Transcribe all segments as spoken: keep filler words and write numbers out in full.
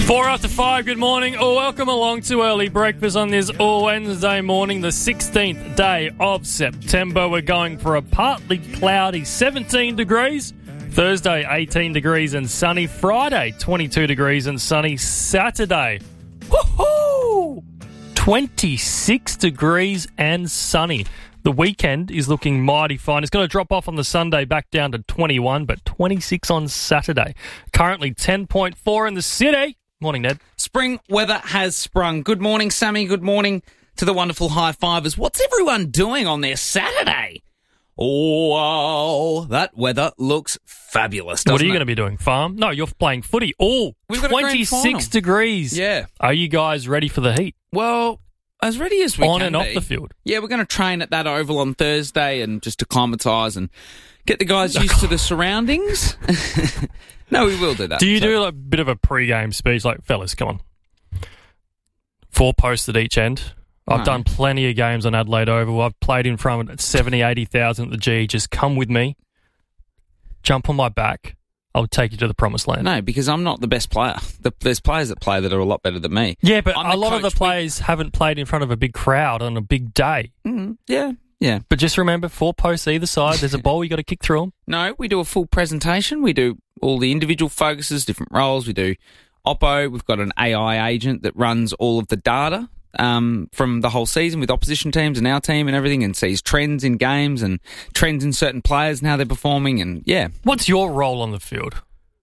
Four after five, good morning, or welcome along to Early Breakfast on this all Wednesday morning, the sixteenth day of September. We're going for a partly cloudy seventeen degrees. Thursday, eighteen degrees and sunny. Friday, twenty-two degrees and sunny. Saturday, woohoo! twenty-six degrees and sunny. The weekend is looking mighty fine. It's going to drop off on the Sunday back down to twenty-one, but twenty-six on Saturday. Currently ten point four in the city. Morning, Ned. Spring weather has sprung. Good morning, Sammy. Good morning to the wonderful high fivers. What's everyone doing on their Saturday? Oh, that weather looks fabulous, doesn't What are you it? going to be doing? Farm? No, you're playing footy. Oh, We've got a grand twenty-six final. degrees. Yeah. Are you guys ready for the heat? Well, as ready as we On can and off be. the field. Yeah, we're going to train at that oval on Thursday and just acclimatise and get the guys used to the surroundings. No, we will do that. Do you So- do like a bit of a pre-game speech? Like, fellas, come on. Four posts at each end. I've No. done plenty of games on Adelaide Oval. I've played in front of seventy, eighty thousand at the G. Just come with me. Jump on my back. I'll take you to the promised land. No, because I'm not the best player. The, there's players that play that are a lot better than me. Yeah, but I'm a the lot of the coach. We- players haven't played in front of a big crowd on a big day. Mm, yeah, yeah. But just remember, four posts either side. There's a ball, you got to kick through them. No, we do a full presentation. We do all the individual focuses, different roles. We do Oppo. We've got an A I agent that runs all of the data um, from the whole season with opposition teams and our team and everything, and sees trends in games and trends in certain players and how they're performing. And yeah, What's your role on the field?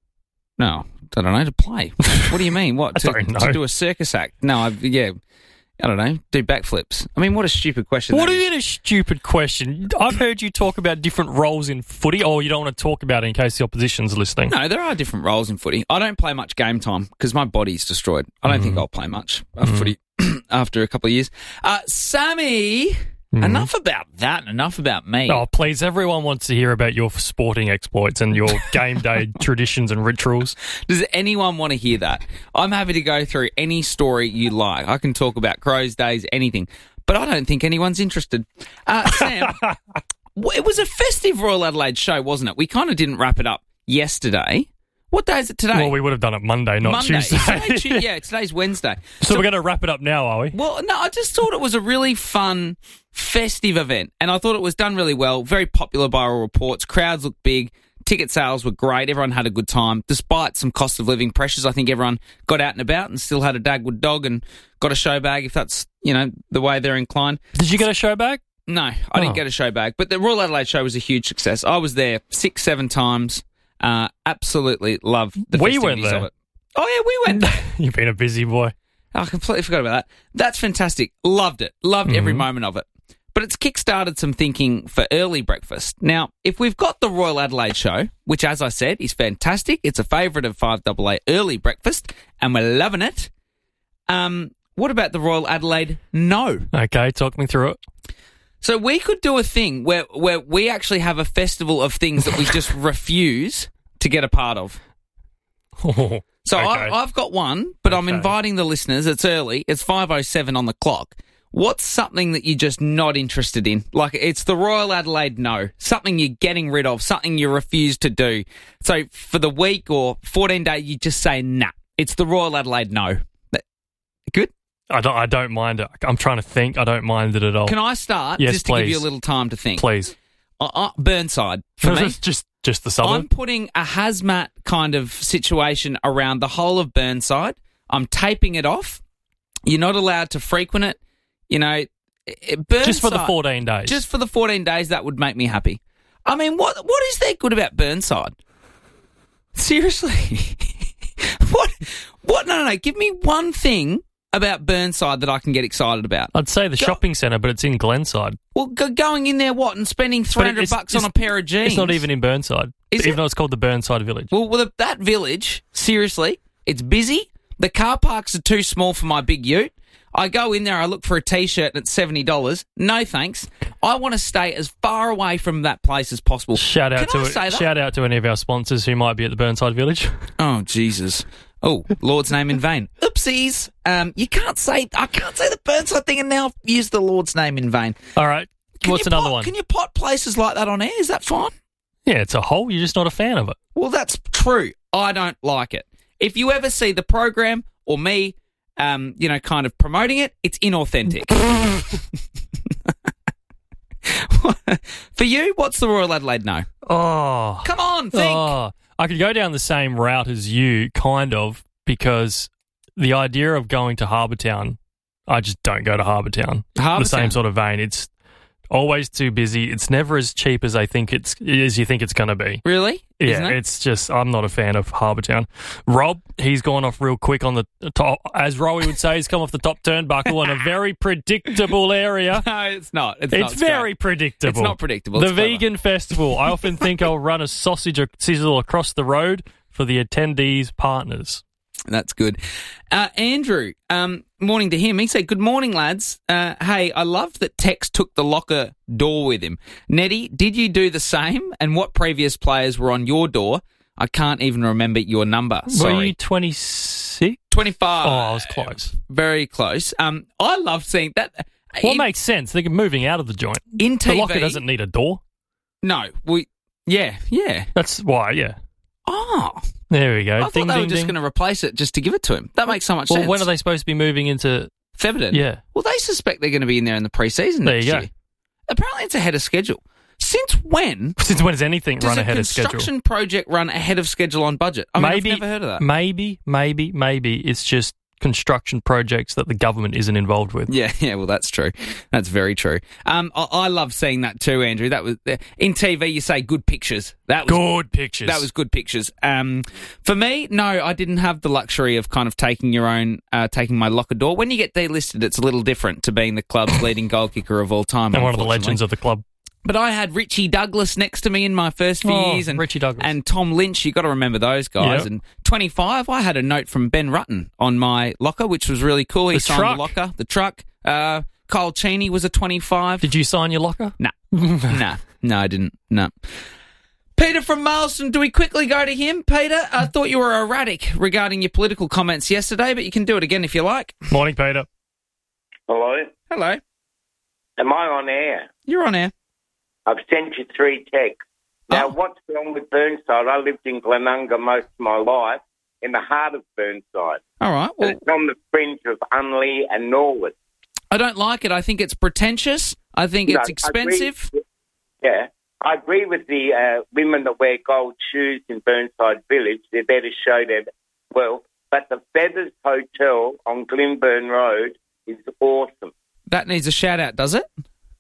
no, I don't know, to play. What do you mean? What I to, don't know. to do a circus act? No, I've, yeah, I don't know, do backflips. I mean, what a stupid question. What that is is. it a stupid question? I've heard you talk about different roles in footy, or you don't want to talk about it in case the opposition's listening. No, there are different roles in footy. I don't play much game time because my body's destroyed. I don't Mm-hmm. think I'll play much of footy after a couple of years. Uh, Sammy, Mm-hmm. enough about that and enough about me. Oh, please, everyone wants to hear about your sporting exploits and your game day traditions and rituals. Does anyone want to hear that? I'm happy to go through any story you like. I can talk about Crows days, anything. But I don't think anyone's interested. Uh, Sam, w- it was a festive Royal Adelaide show, wasn't it? We kind of didn't wrap it up yesterday. What day is it today? Well, we would have done it Monday, not Monday. Tuesday. Is today Tu- yeah, today's Wednesday. So, we're going to wrap it up now, are we? Well, no, I just thought it was a really fun, festive event, and I thought it was done really well. Very popular by all reports. Crowds looked big. Ticket sales were great. Everyone had a good time. Despite some cost of living pressures, I think everyone got out and about and still had a Dagwood dog and got a show bag, if that's, you know, the way they're inclined. Did you get a show back? No, I Oh. didn't get a show bag, but the Royal Adelaide show was a huge success. I was there six, seven times. Uh, absolutely love the We festivities went there. of it. Oh, yeah, we went there. You've been a busy boy. I completely forgot about that. That's fantastic. Loved it. Loved every Mm-hmm. moment of it. But it's kickstarted some thinking for early breakfast. Now, if we've got the Royal Adelaide show, which, as I said, is fantastic, it's a favourite of five A A early breakfast, and we're loving it. Um, what about the Royal Adelaide no? Okay, talk me through it. So we could do a thing where, where we actually have a festival of things that we just refuse to get a part of. Oh, So okay. I, I've got one, but I'm Okay. inviting the listeners. It's early. It's five oh seven on the clock. What's something that you're just not interested in? Like, it's the Royal Adelaide no. Something you're getting rid of. Something you refuse to do. So for the week or fourteen day, you just say, nah. It's the Royal Adelaide no. That- Good? I don't. I don't mind it. I'm trying to think. I don't mind it at all. Can I start? Yes, just to give you a please. little time to think. Please. Uh, uh, Burnside, for me. just, just the I'm suburb. putting a hazmat kind of situation around the whole of Burnside. I'm taping it off. You're not allowed to frequent it. You know, it, Burnside, Just for the fourteen days. Just for the fourteen days, that would make me happy. I mean, what what is there good about Burnside? Seriously, what what? No, no, no. Give me one thing about Burnside that I can get excited about. I'd say the Go- shopping centre, but it's in Glenside. Well, go, going in there, what, and spending three hundred it's- bucks on it's- a pair of jeans? It's not even in Burnside. Is even it? though it's called the Burnside Village. Well, well, that village, seriously, it's busy. The car parks are too small for my big ute. I go in there, I look for a T-shirt and it's seventy dollars. No thanks. I want to stay as far away from that place as possible. Shout out Can I to say that? shout out to any of our sponsors who might be at the Burnside Village. Oh, Jesus. Oh, Lord's name in vain. Oopsies. Um, you can't say, I can't say the Burnside thing and now use the Lord's name in vain. All right. Can What's you another pot, one? Can you pot places like that on air? Is that fine? Yeah, it's a hole. You're just not a fan of it. Well, that's true. I don't like it. If you ever see the program, or me, um, you know, kind of promoting it, it's inauthentic. For you, what's the Royal Adelaide no? Oh. Come on, think. Oh. I could go down the same route as you, kind of, because the idea of going to Harbour Town, I just don't go to Harbour Town. Harbour the same Town. sort of vein. It's always too busy. It's never as cheap as I think it's as you think it's going to be. Really? Yeah, Isn't it? it's just I'm not a fan of Harbour Town. Rob, he's gone off real quick on the top, as Rowie would say, he's come off the top turnbuckle in a very predictable area. No, it's not. It's, It's not very straight. predictable. It's not predictable. The It's clever. vegan festival. I often think I'll run a sausage or sizzle across the road for the attendees' partners. That's good. Uh, Andrew, um, morning to him. He said, good morning, lads. Uh, hey, I loved that Tex took the locker door with him. Nettie, did you do the same? And what previous players were on your door? I can't even remember your number. Sorry. Were you twenty-six? twenty-five. Oh, I was close. Very close. Um, I loved seeing that. What in, makes sense? They're moving out of the joint. in T V. The locker doesn't need a door. No. We, yeah, yeah. That's why, yeah. Oh. There we go. I thought ding, they ding, were just ding. going to replace it just to give it to him. That makes so much Well, sense. when are they supposed to be moving into... Featherton? Yeah. Well, they suspect they're going to be in there in the pre-season There next you go. year. Apparently it's ahead of schedule. Since when Since when does anything does run a ahead of schedule? construction project run ahead of schedule on budget? I mean, maybe, I've never heard of that. Maybe, maybe, maybe it's just construction projects that the government isn't involved with. Yeah, yeah, well, that's true. That's very true. Um, I, I love seeing that too, Andrew. That was in T V. You say good pictures. That was Good pictures. That was good pictures. Um, for me, no, I didn't have the luxury of kind of taking your own, uh, taking my locker door. When you get delisted, it's a little different to being the club's leading goal kicker of all time. and one of the unfortunately. legends of the club. But I had Richie Douglas next to me in my first few Oh, years, and Richie Douglas. and Tom Lynch. You got to remember those guys. Yep. And twenty-five, I had a note from Ben Rutten on my locker, which was really cool. He The signed truck. the locker, the truck. Uh, Kyle Cheney was a twenty-five. Did you sign your locker? Nah, nah, no, I didn't. No. Peter from Marston, do we quickly go to him? Peter, I thought you were erratic regarding your political comments yesterday, but you can do it again if you like. Morning, Peter. Hello? Hello, Am I on air? you're on air. I've sent you three texts. Now, Oh. what's wrong with Burnside? I lived in Glenunga most of my life, in the heart of Burnside. All right. And Well, it's on the fringe of Unley and Norwood. I don't like it. I think it's pretentious. I think No, it's I expensive. agree- Yeah. I agree with the uh, women that wear gold shoes in Burnside Village. They're there to show their wealth. But the Feathers Hotel on Glenburn Road is awesome. That needs a shout out, does it?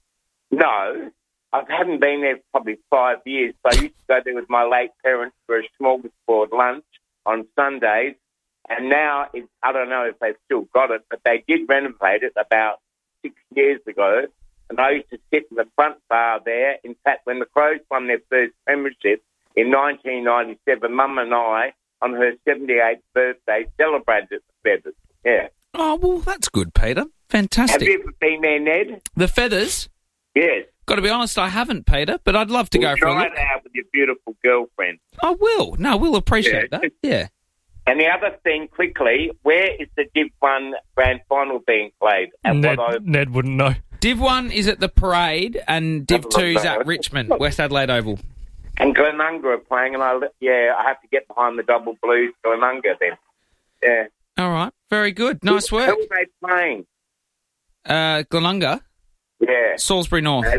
No, I haven't been there for probably five years. So I used to go there with my late parents for a smorgasbord lunch on Sundays. And now, it's, I don't know if they've still got it, but they did renovate it about six years ago. And I used to sit in the front bar there. In fact, when the Crows won their first premiership in nineteen ninety-seven, Mum and I, on her seventy-eighth birthday, celebrated at the Feathers. Yeah. Oh, well, that's good, Peter. Fantastic. Have you ever been there, Ned? The Feathers? Yes. Got to be honest, I haven't, Peter, but I'd love to go Well, for a try look. it out with your beautiful girlfriend. I will. No, we'll appreciate Yeah. that. Yeah. And the other thing, quickly, where is the Div one grand final being played? And Ned, what I, Ned wouldn't know. Div one is at the Parade, and Div Have a two look is there. at Richmond, West Adelaide Oval. and Glenunga are playing, and I yeah, I have to get behind the double blues Glenunga then. Yeah. All right. Very good. Nice Who work. are they playing? Uh, Glenunga, Yeah. Salisbury North.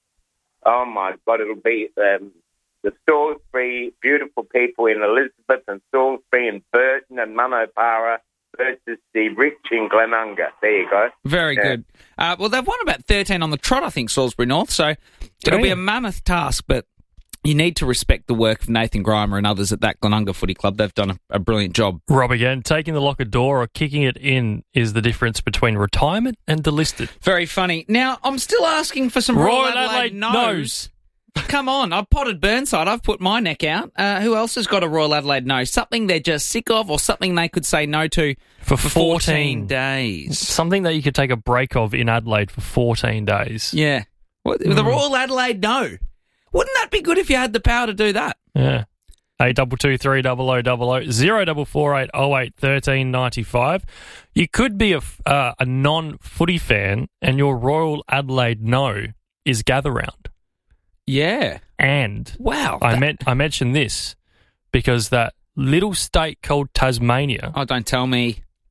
Oh my God, it'll be um, the Salisbury beautiful people in Elizabeth and Salisbury and Burton and Munopara versus the rich in Glenunga. There you go. Very Yeah. good. Uh, well, they've won about thirteen on the trot, I think, Salisbury North, so it'll be a Damn. mammoth task, but you need to respect the work of Nathan Grimer and others at that Glenunga Footy Club. They've done a, a brilliant job. Rob again, taking the locker door or kicking it in is the difference between retirement and delisted. Very funny. Now, I'm still asking for some Royal, Royal Adelaide, Adelaide no's. no's. Come on, I've potted Burnside. I've put my neck out. Uh, who else has got a Royal Adelaide no? Something they're just sick of or something they could say no to For for fourteen. fourteen days. Something that you could take a break of in Adelaide for fourteen days. Yeah. What, The Royal Adelaide no. Wouldn't that be good if you had the power to do that? Yeah. Eight double two three double o double o zero double four eight oh eight thirteen ninety five. You could be a f- uh, a non footy fan, and your Royal Adelaide no is gather round. Yeah. And Wow. I That- meant I mentioned this because that little state called Tasmania Oh, don't tell me.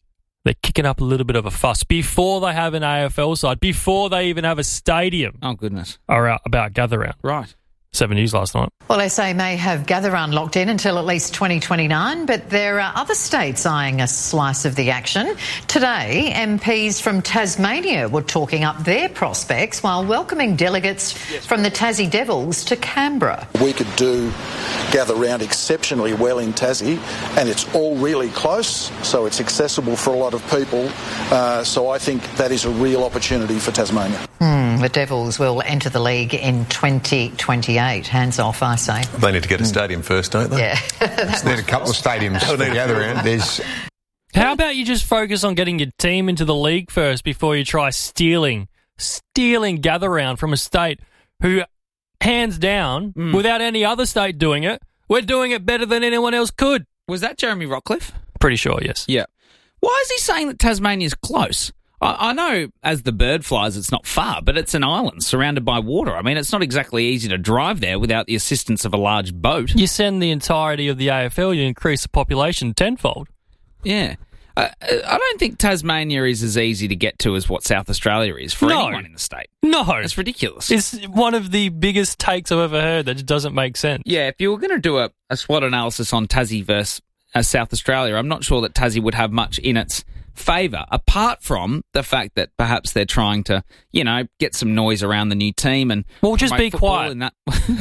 they're kicking up a little bit of a fuss before they have an A F L side, before they even have a stadium. Oh, goodness. Are about Gather Round. Right. Seven News last night. Well, S A may have Gather Round locked in until at least twenty twenty-nine, but there are other states eyeing a slice of the action. Today, M Ps from Tasmania were talking up their prospects while welcoming delegates yes. from the Tassie Devils to Canberra. We could do Gather Round exceptionally well in Tassie, and it's all really close, so it's accessible for a lot of people. Uh, so I think that is a real opportunity for Tasmania. Mm, the Devils will enter the league in twenty twenty-eight. Hands off, I say. They need to get a stadium first, don't they? Yeah. They need a couple of stadiums to gather around. There's... How about you just focus on getting your team into the league first before you try stealing, stealing Gather Round from a state who, hands down, mm. without any other state doing it, we're doing it better than anyone else could. Was that Jeremy Rockcliffe? Pretty sure, yes. Yeah. Why is he saying that Tasmania's close? I know as the bird flies, it's not far, but it's an island surrounded by water. I mean, it's not exactly easy to drive there without the assistance of a large boat. You send the entirety of the A F L, you increase the population tenfold. Yeah. Uh, I don't think Tasmania is as easy to get to as what South Australia is for no. anyone in the state. No. It's ridiculous. It's one of the biggest takes I've ever heard that just doesn't make sense. Yeah, if you were going to do a, a SWOT analysis on Tassie versus uh, South Australia, I'm not sure that Tassie would have much in its favour, apart from the fact that perhaps they're trying to, you know, get some noise around the new team and well, just be quiet in that.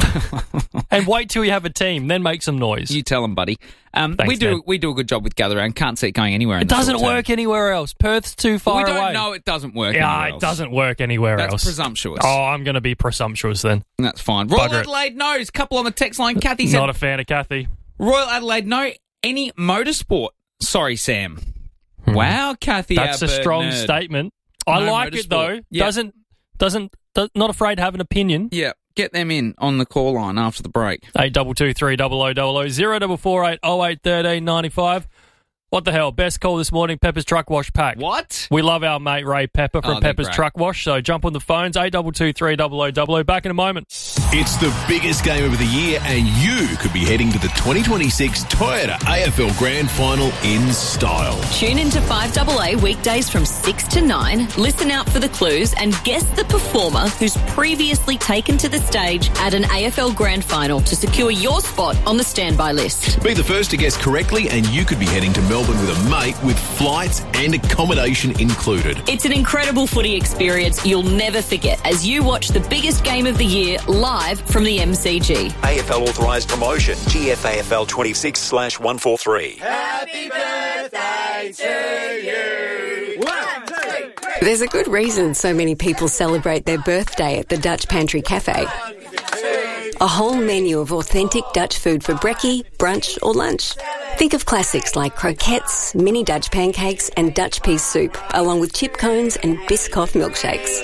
and wait till you have a team, then make some noise. You tell them, buddy. Um, Thanks, we do man. we do a good job with Gather Round. Can't see it going anywhere. In it the doesn't short term. work anywhere else. Perth's too far well, we away. don't know it doesn't work. Yeah, anywhere it else. doesn't work anywhere That's else. presumptuous. Oh, I'm going to be presumptuous then. That's fine. Royal Bugger Adelaide knows. Couple on the text line. Kathy said, not a fan of Kathy. Royal Adelaide no. Any motorsport? Sorry, Sam. Hmm. Wow, Kathy. That's a strong nerd. statement. I no like motorsport. it though. Yeah. Doesn't doesn't does, not afraid to have an opinion. Yeah, get them in on the call line after the break. Eight double two three double o double o zero double four eight oh eight thirteen ninety five. What the hell? Best call this morning, Pepper's Truck Wash Pack. What? We love our mate Ray Pepper from oh, Pepper's great. Truck Wash, so jump on the phones, eight double two three double o double o. Back in a moment. It's the biggest game of the year, and you could be heading to the twenty twenty-six Toyota A F L Grand Final in style. Tune into five A A weekdays from six to nine, listen out for the clues, and guess the performer who's previously taken to the stage at an A F L Grand Final to secure your spot on the standby list. Be the first to guess correctly, and you could be heading to Melbourne with a mate with flights and accommodation included. It's an incredible footy experience you'll never forget as you watch the biggest game of the year live from the M C G. A F L authorised promotion, G F A F L twenty-six slash one forty-three. Happy birthday to you. One, two, three. There's a good reason so many people celebrate their birthday at the Dutch Pantry Cafe. A whole menu of authentic Dutch food for brekkie, brunch or lunch. Think of classics like croquettes, mini Dutch pancakes and Dutch pea soup, along with chip cones and Biscoff milkshakes.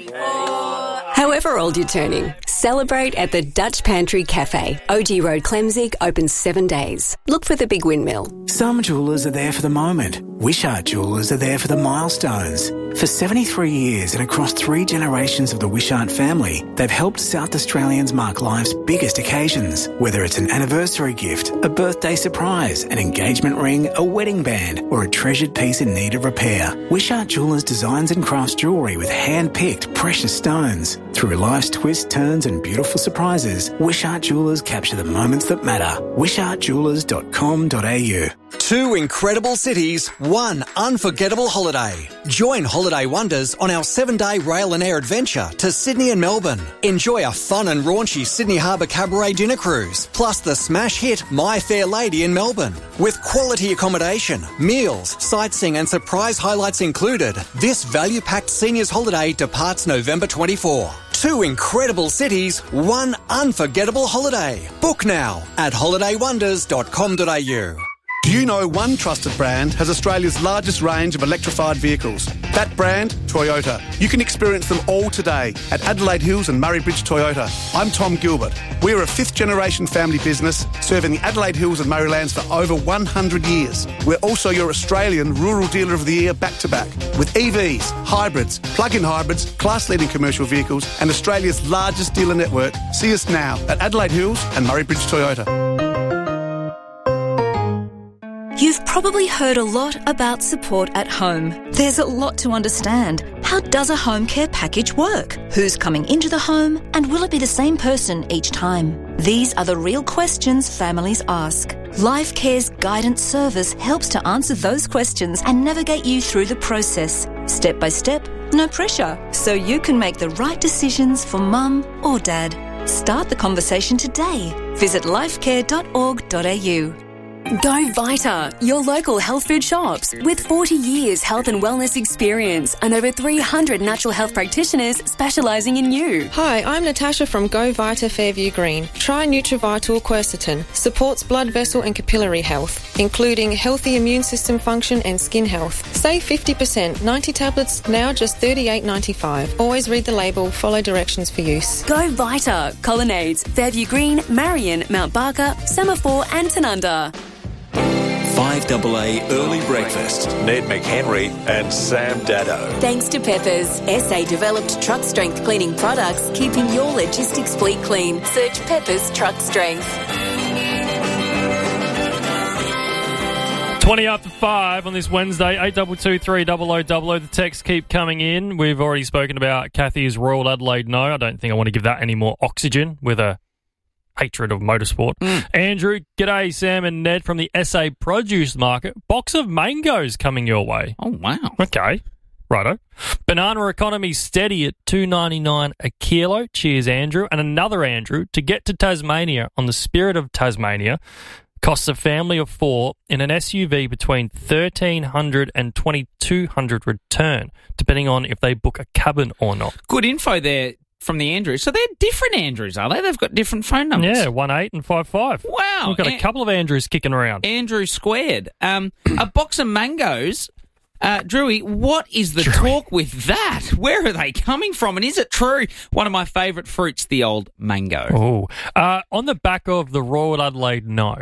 However old you're turning, celebrate at the Dutch Pantry Cafe. O G Road, Clemzig, open seven days. Look for the big windmill. Some jewellers are there for the moment. Wishart Jewellers are there for the milestones. For seventy-three years and across three generations of the Wishart family, they've helped South Australians mark life's biggest occasions. Whether it's an anniversary gift, a birthday surprise, an engagement ring, a wedding band, or a treasured piece in need of repair, Wishart Jewellers designs and crafts jewellery with hand-picked precious stones. Through life's twists, turns and beautiful surprises, Wishart Jewellers capture the moments that matter. wishart jewellers dot com dot a u. Two incredible cities, one unforgettable holiday. Join Holiday Wonders on our seven-day rail and air adventure to Sydney and Melbourne. Enjoy a fun and raunchy Sydney Harbour Cabaret dinner cruise, plus the smash hit My Fair Lady in Melbourne. With quality accommodation, meals, sightseeing and surprise highlights included, this value-packed seniors holiday departs November twenty-fourth. Two incredible cities, one unforgettable holiday. Book now at holiday wonders dot com dot a u. Do you know one trusted brand has Australia's largest range of electrified vehicles? That brand, Toyota. You can experience them all today at Adelaide Hills and Murray Bridge Toyota. I'm Tom Gilbert. We're a fifth generation family business serving the Adelaide Hills and Murraylands for over one hundred years. We're also your Australian Rural Dealer of the Year back to back with E Vs, hybrids, plug-in hybrids, class-leading commercial vehicles and Australia's largest dealer network. See us now at Adelaide Hills and Murray Bridge Toyota. You've probably heard a lot about support at home. There's a lot to understand. How does a home care package work? Who's coming into the home? And will it be the same person each time? These are the real questions families ask. Life Care's guidance service helps to answer those questions and navigate you through the process, step by step, no pressure, so you can make the right decisions for mum or dad. Start the conversation today. Visit lifecare dot org dot a u. Go Vita, your local health food shops. With forty years health and wellness experience and over three hundred natural health practitioners specialising in you. Hi, I'm Natasha from Go Vita Fairview Green. Try Nutrivital Quercetin. Supports blood vessel and capillary health, including healthy immune system function and skin health. Save fifty percent. ninety tablets, now just thirty-eight ninety-five. Always read the label, follow directions for use. Go Vita. Colonnades, Fairview Green, Marion, Mount Barker, Semaphore and Tanunda. five A A Early Breakfast. Ned McHenry and Sam Dado. Thanks to Peppers, S A-developed truck strength cleaning products, keeping your logistics fleet clean. Search Peppers Truck Strength. twenty after five on this Wednesday, eight two two three double oh double oh. The texts keep coming in. We've already spoken about Kathy's Royal Adelaide no. I don't think I want to give that any more oxygen with a hatred of motorsport. Mm. Andrew, g'day, Sam and Ned from the S A Produce Market. Box of mangoes coming your way. Oh, wow. Okay. Righto. Banana economy steady at two ninety-nine a kilo. Cheers, Andrew. And another Andrew. To get to Tasmania on the Spirit of Tasmania costs a family of four in an S U V between thirteen hundred dollars and twenty-two hundred dollars return, depending on if they book a cabin or not. Good info there from the Andrews. So they're different Andrews, are they? They've got different phone numbers. Yeah, one eight and five five. Wow. We've got a couple of Andrews kicking around. Andrew squared. Um, a box of mangoes. Uh, Drewy, what is the Drewy. talk with that? Where are they coming from? And is it true? One of my favourite fruits, the old mango. Oh, uh, on the back of the Royal Adelaide no.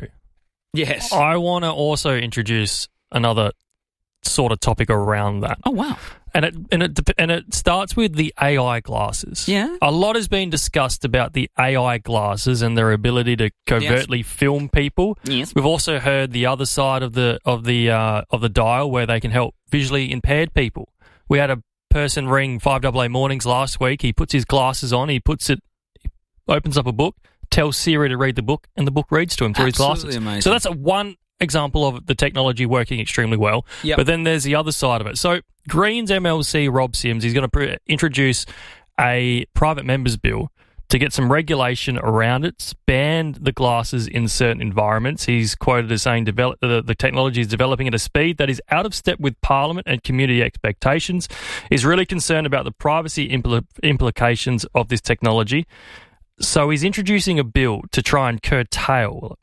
Yes. I want to also introduce another sort of topic around that. Oh, wow. And it and it and it starts with the A I glasses. Yeah. A lot has been discussed about the A I glasses and their ability to covertly yes. film people. Yes. We've also heard the other side of the of the uh, of the dial where they can help visually impaired people. We had a person ring five A A Mornings last week. He puts his glasses on. He puts it, he opens up a book, tells Siri to read the book, and the book reads to him through Absolutely his glasses. Amazing. So that's a one example of the technology working extremely well. Yep. But then there's the other side of it. So Greens M L C Rob Sims, he's going to pr- introduce a private members bill to get some regulation around it, ban the glasses in certain environments. He's quoted as saying develop, the, the technology is developing at a speed that is out of step with Parliament and community expectations. He's really concerned about the privacy impl- implications of this technology. So he's introducing a bill to try and curtail it.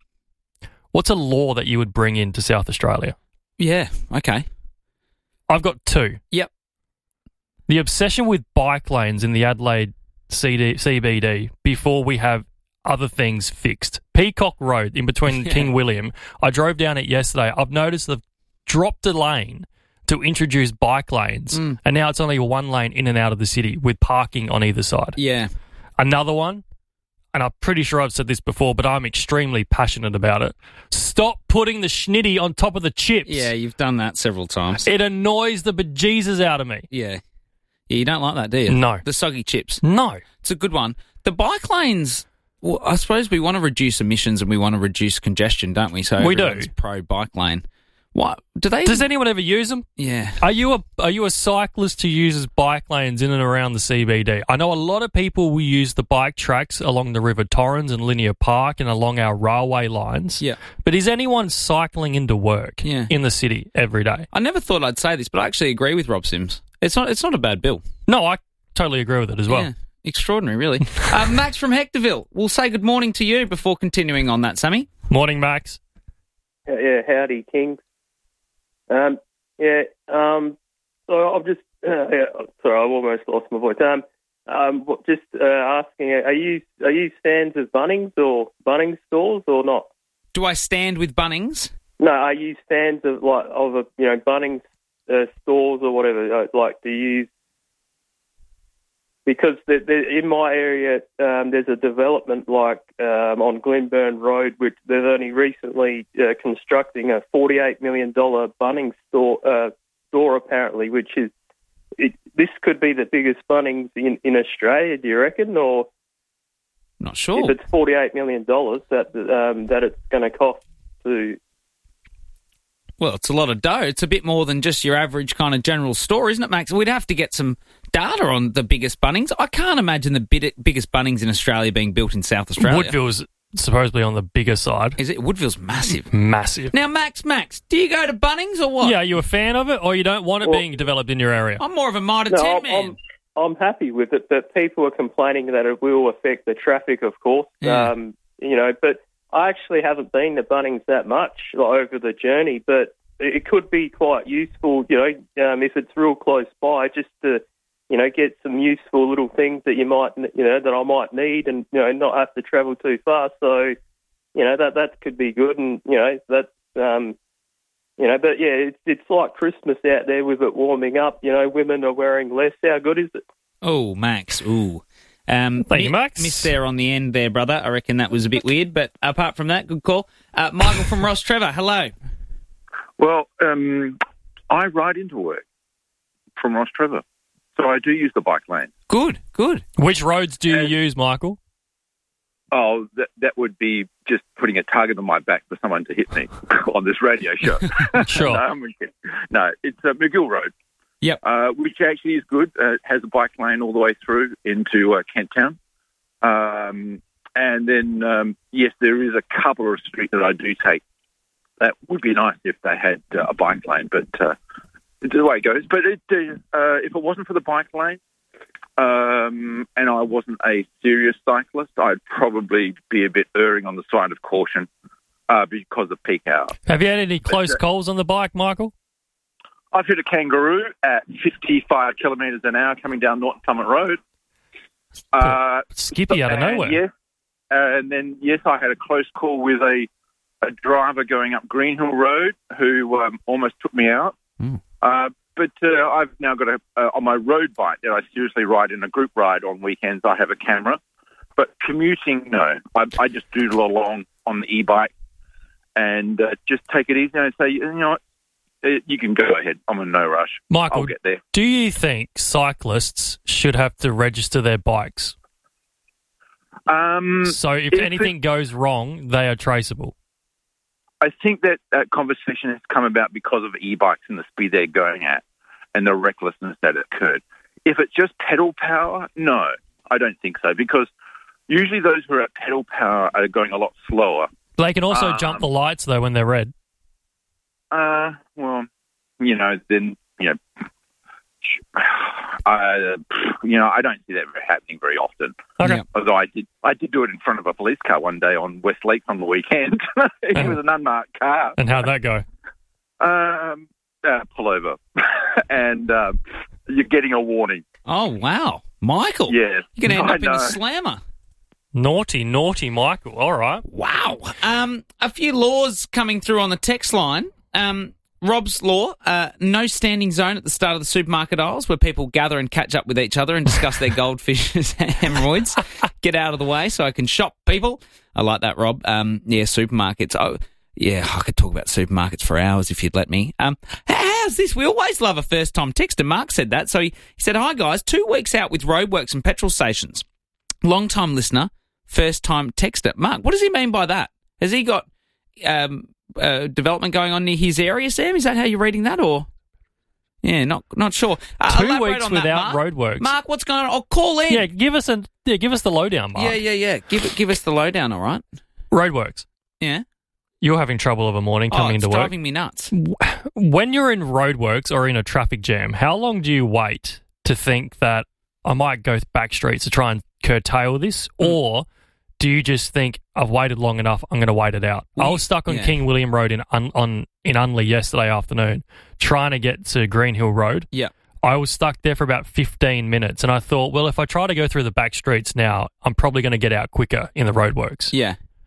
What's a law that you would bring into South Australia? Yeah, okay. I've got two. Yep. The obsession with bike lanes in the Adelaide C D, C B D before we have other things fixed. Peacock Road in between Yeah. King William. I drove down it yesterday. I've noticed they've dropped a lane to introduce bike lanes, Mm. and now it's only one lane in and out of the city with parking on either side. Yeah. Another one, and I'm pretty sure I've said this before, but I'm extremely passionate about it. Stop putting the schnitty on top of the chips. Yeah, you've done that several times. It annoys the bejesus out of me. Yeah. Yeah, you don't like that, do you? No. The soggy chips. No. It's a good one. The bike lanes, well, I suppose we want to reduce emissions and we want to reduce congestion, don't we? So We do. everyone's pro-bike lane. What? Do they? Does anyone ever use them? Yeah. Are you a are you a cyclist who uses bike lanes in and around the C B D? I know a lot of people will use the bike tracks along the River Torrens and Linear Park and along our railway lines. Yeah. But is anyone cycling into work Yeah. in the city every day? I never thought I'd say this, but I actually agree with Rob Sims. It's not It's not a bad bill. No, I totally agree with it as well. Yeah. Extraordinary, really. uh, Max from Hectorville, we'll say good morning to you before continuing on that, Sammy. Morning, Max. Yeah, howdy, Kings. Um, yeah, um, so I'm just, uh, yeah, sorry, I've almost lost my voice. Um, um, just uh, asking, are you are you stands of Bunnings or Bunnings stores or not? Do I stand with Bunnings? No, are you stands of like of a you know Bunnings uh, stores or whatever? Uh, like, do you use because the, the, in my area um, there's a development like um, on Glenburn Road, which they're only recently uh, constructing a forty-eight million dollars Bunnings store, uh, store apparently, which is, it, this could be the biggest Bunnings in, in Australia, do you reckon? Or not sure. If it's forty-eight million dollars that, um, that it's going to cost to... Well, it's a lot of dough. It's a bit more than just your average kind of general store, isn't it, Max? We'd have to get some data on the biggest Bunnings. I can't imagine the bit- biggest Bunnings in Australia being built in South Australia. Woodville's supposedly on the bigger side. Is it? Woodville's massive. Massive. Now, Max, Max, do you go to Bunnings or what? Yeah, are you a fan of it or you don't want it Well, being developed in your area? I'm more of a Mitre No, ten I'm, man. I'm, I'm happy with it, but people are complaining that it will affect the traffic, of course. Yeah. Um, you know, but I actually haven't been to Bunnings that much over the journey, but it could be quite useful, you know, um, if it's real close by, just to, you know, get some useful little things that you might, you know, that I might need, and you know, not have to travel too far. So, you know, that that could be good, and you know, that, um, you know, but yeah, it's it's like Christmas out there with it warming up. You know, women are wearing less. How good is it? Oh, Max, ooh. Um, Thank you, Max. Missed there on the end there, brother. I reckon that was a bit weird, but apart from that, good call. Uh, Michael from Ross Trevor, hello. Well, um, I ride into work from Ross Trevor, so I do use the bike lane. Good, good. Which roads do you use, Michael? Oh, that that would be just putting a target on my back for someone to hit me on this radio show. Sure. no, I'm kidding. No, it's uh, McGill Road. Yep. Uh, which actually is good. Uh, it has a bike lane all the way through into uh, Kent Town. Um, and then, um, yes, there is a couple of streets that I do take. That would be nice if they had uh, a bike lane, but uh, it's the way it goes. But it, uh, if it wasn't for the bike lane um, and I wasn't a serious cyclist, I'd probably be a bit erring on the side of caution uh, because of peak hour. Have you had any close but, uh, calls on the bike, Michael? I've hit a kangaroo at fifty-five kilometres an hour coming down Norton Summit Road. Uh, Skippy out of and nowhere. Yes, and then, yes, I had a close call with a a driver going up Green Hill Road who um, almost took me out. Mm. Uh, but uh, I've now got a, uh, on my road bike that I seriously ride in a group ride on weekends, I have a camera. But commuting, no. I, I just doodle along on the e-bike and uh, just take it easy and say, you know what, uh, you can go ahead. I'm in no rush. Michael, I'll get there. Do you think cyclists should have to register their bikes? Um, so if, if anything it, goes wrong, they are traceable. I think that that conversation has come about because of e-bikes and the speed they're going at and the recklessness that occurred. If it's just pedal power, no, I don't think so, because usually those who are at pedal power are going a lot slower. They can also um, jump the lights, though, when they're red. Uh, well, you know, then, you know, uh, you know, I don't see that happening very often. Okay. Yeah. Although I did, I did do it in front of a police car one day on West Lake on the weekend. It was an unmarked car. And how'd that go? Um, uh, pull over, and um, you're getting a warning. Oh wow, Michael! Yeah, you're going to end I up in know. the slammer. Naughty, naughty, Michael. All right. Wow. Um, a few laws coming through on the text line. Um. Rob's law, uh, no standing zone at the start of the supermarket aisles where people gather and catch up with each other and discuss their goldfish's hemorrhoids. Get out of the way so I can shop, people. I like that, Rob. Um, yeah, supermarkets. Oh, yeah, I could talk about supermarkets for hours if you'd let me. Um, how's this? We always love a first-time texter. Mark said that. So he, he said, hi, guys, two weeks out with roadworks and petrol stations. Long-time listener, first-time texter. Mark, what does he mean by that? Has he got... Um, Uh, development going on near his area, Sam? Is that how you're reading that, or? Yeah, not not sure. Uh, Two elaborate weeks on that, without Mark. roadworks. Mark, what's going on? I'll call in. Yeah, give us a yeah, give us the lowdown, Mark. Yeah, yeah, yeah. Give it, give us the lowdown, all right? Roadworks. Yeah. You're having trouble of a morning coming oh, it's into work. driving me nuts. When you're in roadworks or in a traffic jam, how long do you wait to think that I might go back streets to try and curtail this, mm. or do you just think, I've waited long enough, I'm going to wait it out? I was stuck on yeah. King William Road in Un- on in Unley yesterday afternoon trying to get to Green Hill Road. Yeah. I was stuck there for about fifteen minutes, and I thought, well, if I try to go through the back streets now, I'm probably going to get out quicker in the roadworks. Yeah.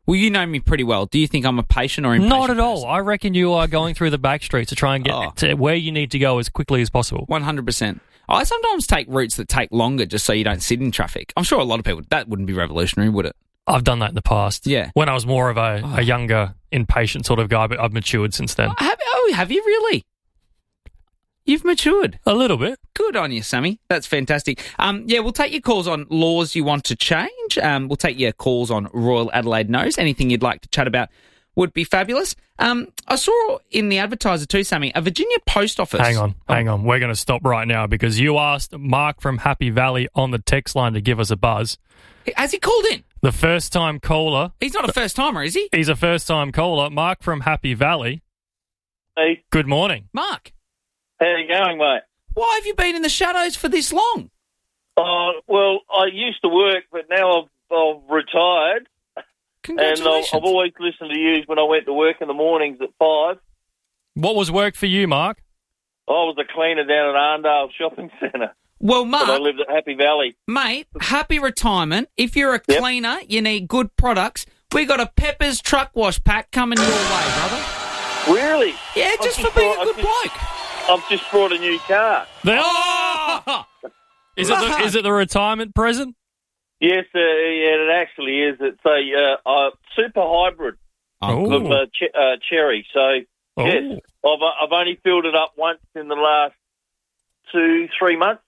Well, you know me pretty well. Do you think I'm a patient or impatient? Not at all. I reckon you are going through the back streets to try and get Oh. to where you need to go as quickly as possible. one hundred percent. I sometimes take routes that take longer just so you don't sit in traffic. I'm sure a lot of people, that wouldn't be revolutionary, would it? I've done that in the past. Yeah. When I was more of a, Oh. a younger, impatient sort of guy, but I've matured since then. Have, oh, have you really? You've matured. A little bit. Good on you, Sammy. That's fantastic. Um, yeah, we'll take your calls on laws you want to change. Um, we'll take your calls on Royal Adelaide Knows. Anything you'd like to chat about would be fabulous. Um, I saw in the advertiser too, Sammy, a Virginia post office. Hang on, hang on. We're going to stop right now because you asked Mark from Happy Valley on the text line to give us a buzz. Has he called in? The first-time caller. He's not a first-timer, is he? He's a first-time caller. Mark from Happy Valley. Hey. Good morning. Mark. How you going, mate? Why have you been in the shadows for this long? Uh, well, I used to work, but now I've, I've retired. Congratulations. And I've, I've always listened to you when I went to work in the mornings at five. What was work for you, Mark? I was a cleaner down at Arndale Shopping Centre. Well, Mark... But I lived at Happy Valley. Mate, happy retirement. If you're a Yep. cleaner, you need good products. We got a Peppers truck wash pack coming your way, brother. Really? Yeah, I've just for being brought- a I've good just- bloke. I've just brought a new car. Oh! Is it the, is it the retirement present? Yes, uh, yeah, it actually is. It's a uh, uh, super hybrid Oh. of uh, ch- uh, cherry. So, Oh. yes, I've, I've only filled it up once in the last two, three months.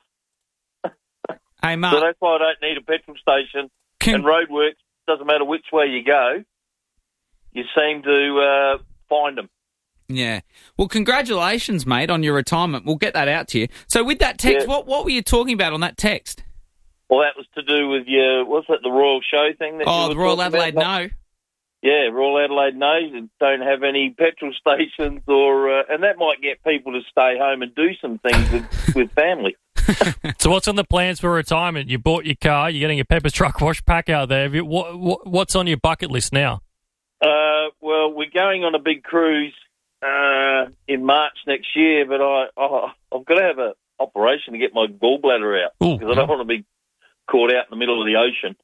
Hey, Mark. So that's why I don't need a petrol station. Can- and roadworks, doesn't matter which way you go, you seem to uh, find them. Yeah. Well, congratulations, mate, on your retirement. We'll get that out to you. So with that text, Yeah. what what were you talking about on that text? Well, that was to do with your, what's that, the Royal Show thing? That Oh, you the were Royal talking Adelaide about? No. Yeah, Royal Adelaide knows and don't have any petrol stations, or uh, and that might get people to stay home and do some things with, with family. So what's on the plans for retirement? You bought your car, you're getting a Peppers truck wash pack out there. Have you, what, what, what's on your bucket list now? Uh, well, we're going on a big cruise uh, in March next year, but I, I, I've got to have an operation to get my gallbladder out Ooh. because I don't want to be caught out in the middle of the ocean.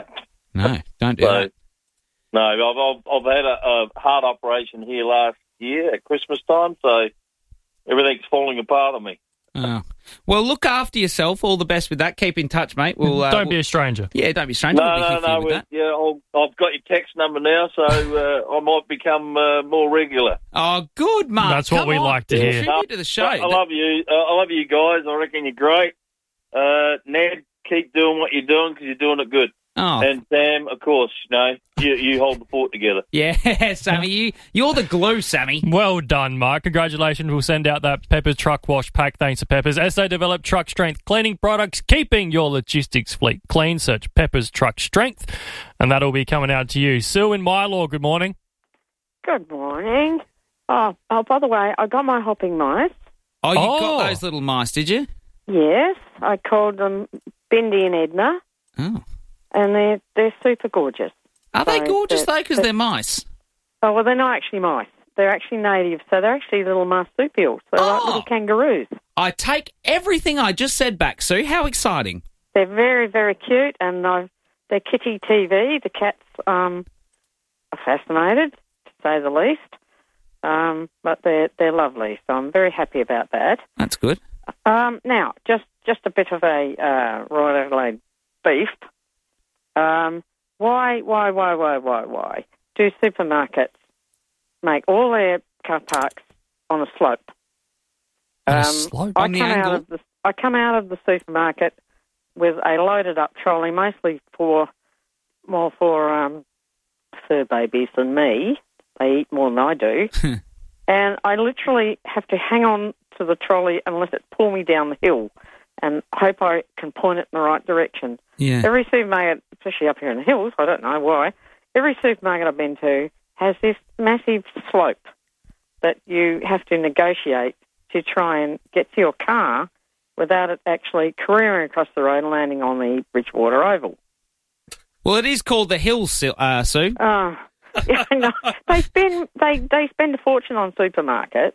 No, don't do So, that. no, I've, I've, I've had a, a heart operation here last year at Christmas time, so everything's falling apart on me. Oh. Well, look after yourself. All the best with that. Keep in touch, mate. We'll, uh, Don't be we'll- a stranger. Yeah, don't be a stranger. No, We'll be no, here for you no. with we- that. Yeah, I'll, I've got your text number now, so uh, I might become uh, more regular. Oh, good, Mark. That's what Come we on. like to hear. Tribute to the show. I love you. Uh, I love you guys. I reckon you're great. Uh, Ned, keep doing what you're doing because you're doing it good. Oh. And Sam, of course, you know, you, you hold the fort together. Yeah, Sammy, you, you're the glue, Sammy. Well done, Mark. Congratulations. We'll send out that Peppers truck wash pack thanks to Peppers. As they develop truck strength cleaning products, keeping your logistics fleet clean, search Peppers Truck Strength, and that'll be coming out to you. Sue in Mylor, good morning. Good morning. Oh, oh, by the way, I got my hopping mice. Oh, you Oh. got those little mice, did you? Yes, I called them Bindi and Edna, Oh. and they're they're super gorgeous. Are they So gorgeous, they're- though, because they're mice? Oh, well, they're not actually mice. They're actually native, so they're actually little marsupials. They're like Oh. little kangaroos. I take everything I just said back, Sue. How exciting. They're very, very cute, and I've, they're kitty T V. The cats um, are fascinated, to say the least. Um, but they're they're lovely, so I'm very happy about that. That's good. Um, now, just, just a bit of a uh, Royal Adelaide beef. Um, why, why, why, why, why, why do supermarkets make all their car parks on a slope? On a Um, slope? I On the come out angle? of the I come out of the supermarket with a loaded up trolley, mostly for more for um, fur babies than me. They eat more than I do. And I literally have to hang on to the trolley and let it pull me down the hill and hope I can point it in the right direction. Yeah. Every supermarket, especially up here in the hills, I don't know why, every supermarket I've been to has this massive slope that you have to negotiate to try and get to your car without it actually careering across the road and landing on the Bridgewater Oval. Well, it is called the Hills, Su- uh, Sue. Oh, yeah, no, they spend they they spend a fortune on supermarkets,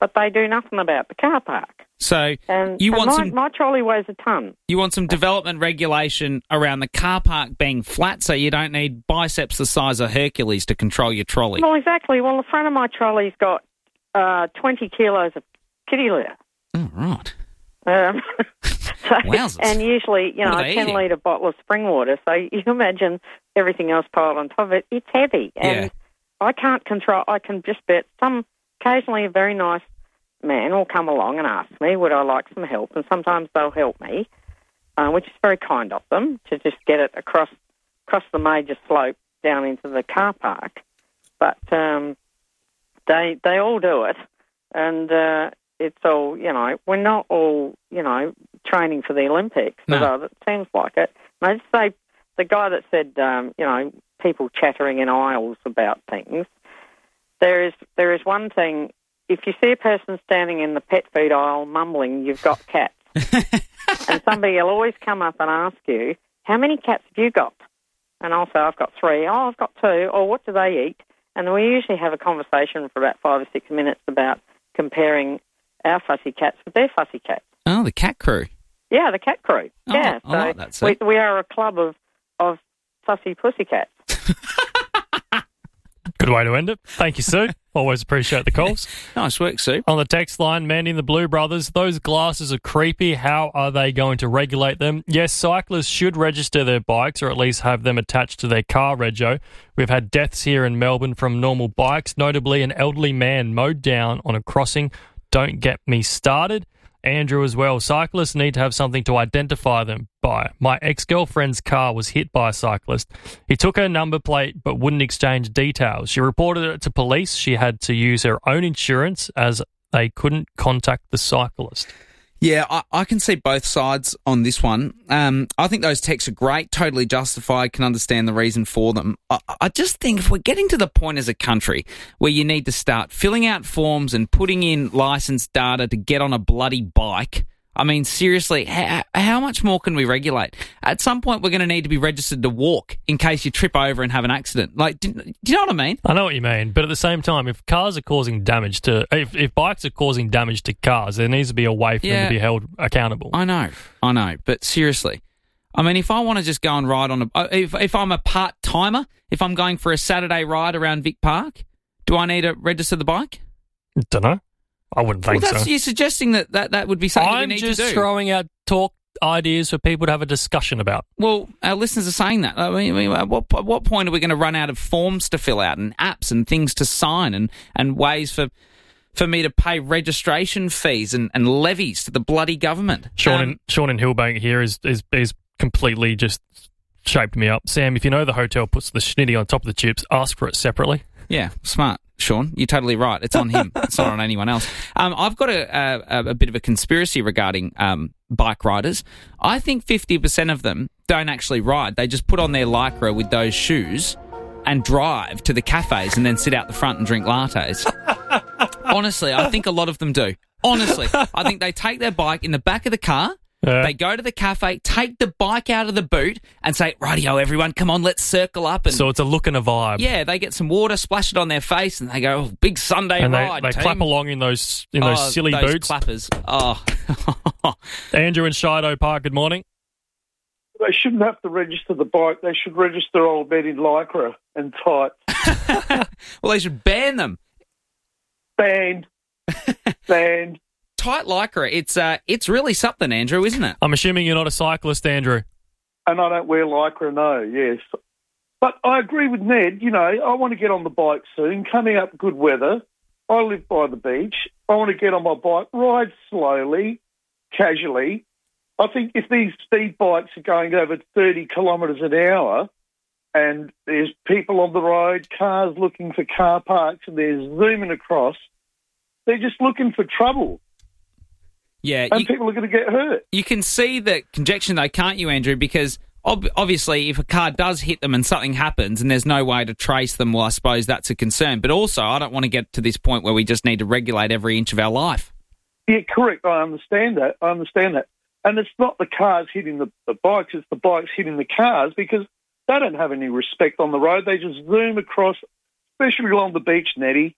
but they do nothing about the car park. So And, you and want my, some my trolley weighs a tonne. you want some development regulation around the car park being flat, so you don't need biceps the size of Hercules to control your trolley. Well, exactly. Well, the front of my trolley's got uh, twenty kilos of kitty litter. Oh, right. Um, so, Wowzers. and usually, you What know, are a they ten eating? litre bottle of spring water. So you imagine everything else piled on top of it. It's heavy, and Yeah. I can't control. I can just bet some. Occasionally, a very nice man will come along and ask me, would I like some help? And sometimes they'll help me, uh, which is very kind of them to just get it across across the major slope down into the car park. But um, they they all do it, and uh, it's all, you know, we're not all, you know, training for the Olympics, No. although it seems like it. And I just say, the guy that said, um, you know, people chattering in aisles about things, there is there is one thing. If you see a person standing in the pet food aisle mumbling, you've got cats. And somebody will always come up and ask you, how many cats have you got? And I'll say, I've got three. Oh, I've got two. Or what do they eat? And we usually have a conversation for about five or six minutes about comparing our fussy cats with their fussy cats. Oh, the cat crew. Yeah, the cat crew. Oh, yeah, I like that, so Sue. we, we are a club of, of fussy pussycats. Good way to end it. Thank you, Sue. Always appreciate the calls. Nice work, Sue. On the text line, Mandy and the Blue Brothers, those glasses are creepy. How are they going to regulate them? Yes, cyclists should register their bikes or at least have them attached to their car rego. We've had deaths here in Melbourne from normal bikes, notably an elderly man mowed down on a crossing. Don't get me started. Andrew as well. Cyclists need to have something to identify them by. My ex-girlfriend's car was hit by a cyclist. He took her number plate but wouldn't exchange details. She reported it to police. She had to use her own insurance as they couldn't contact the cyclist. Yeah, I, I can see both sides on this one. Um, I think those texts are great, totally justified, can understand the reason for them. I, I just think if we're getting to the point as a country where you need to start filling out forms and putting in licence data to get on a bloody bike, I mean, seriously, how, how much more can we regulate? At some point, we're going to need to be registered to walk in case you trip over and have an accident. Like, do, do you know what I mean? I know what you mean, but at the same time, if cars are causing damage to, if, if bikes are causing damage to cars, there needs to be a way for them Yeah. to be held accountable. I know, I know, but seriously, I mean, if I want to just go and ride on a, if if I'm a part timer, if I'm going for a Saturday ride around Vic Park, do I need to register the bike? Don't know. I wouldn't think well, that's, so. You're suggesting that, that that would be something I'm we need just to do. throwing out talk ideas for people to have a discussion about. Well, our listeners are saying that. I mean, I mean, at what, at what point are we going to run out of forms to fill out and apps and things to sign and, and ways for for me to pay registration fees and, and levies to the bloody government? Sean, Um, in, Sean in Hillbank here is, is is completely just shaped me up. Sam, if you know the hotel puts the schnitty on top of the chips, ask for it separately. Yeah, smart, Sean. You're totally right. It's on him. It's not on anyone else. Um, I've got a, a, a bit of a conspiracy regarding um, bike riders. I think fifty percent of them don't actually ride. They just put on their Lycra with those shoes and drive to the cafes and then sit out the front and drink lattes. Honestly, I think a lot of them do. Honestly, I think they take their bike in the back of the car. Yeah. They go to the cafe, take the bike out of the boot and say, rightio, everyone, come on, let's circle up. And So it's a look and a vibe. yeah, they get some water, splash it on their face, and they go, oh, big Sunday And they, ride, they team. clap along in those in those Oh, silly those boots. clappers. Oh. Andrew in Shido Park, good morning. They shouldn't have to register the bike. They should register old men in Lycra and tights. Well, they should ban them. Banned. Banned. Tight Lycra, it's uh, it's really something, Andrew, isn't it? I'm assuming you're not a cyclist, Andrew. And I don't wear Lycra, no, yes. But I agree with Ned. You know, I want to get on the bike soon. Coming up good weather. I live by the beach. I want to get on my bike, ride slowly, casually. I think if these speed bikes are going over thirty kilometres an hour and there's people on the road, cars looking for car parks, and they're zooming across, they're just looking for trouble. Yeah, And you, people are going to get hurt. you can see the conjecture, though, can't you, Andrew? Because ob- obviously, if a car does hit them and something happens and there's no way to trace them, well, I suppose that's a concern. But also, I don't want to get to this point where we just need to regulate every inch of our life. Yeah, correct. I understand that. I understand that. And it's not the cars hitting the, the bikes, it's the bikes hitting the cars because they don't have any respect on the road. They just zoom across, especially along the beach, Nettie.